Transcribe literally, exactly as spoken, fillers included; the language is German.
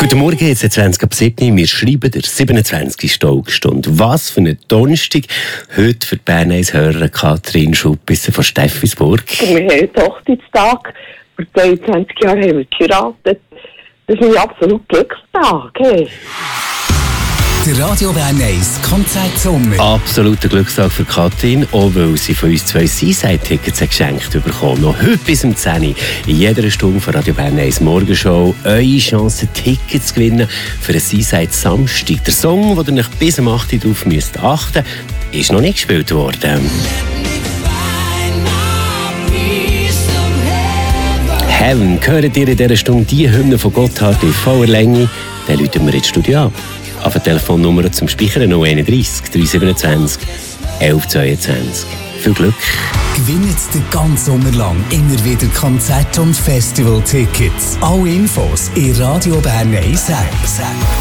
Guten Morgen, jetzt ist zwanzig ab sieben. Wir schreiben den siebenundzwanzigsten August. Und was für eine Donnerstag. Heute für die Bern eins Hörer Katrin Schuppissen von Steffisburg. Wir haben Hochzeitstag. Vor zweiundzwanzig Jahren haben wir geheiratet. Das ist ein absolut Glückstag. Hey. Der Radio Bern eins Konzertsommer. Absoluter Glückstag für Katrin, auch weil sie von uns zwei Seaside-Tickets geschenkt bekommen. Noch heute bis um zehn Uhr in jeder Stunde von Radio Bern eins Morgenshow eure Chance, Tickets zu gewinnen für einen Seaside Samstag. Der Song, den ihr euch bis um acht Uhr darauf müsst achten müsst, ist noch nicht gespielt worden. Heaven, hört ihr in dieser Stunde die Hymne von Gotthard in voller Länge, dann rufen wir ins Studio an. Auf der Telefonnummer zum Speichern null eins drei drei siebenundzwanzig elf zweiundzwanzig. Viel Glück! Gewinnt den ganzen Sommer lang immer wieder Konzert- und Festival-Tickets. Alle Infos in Radio Bern eins App.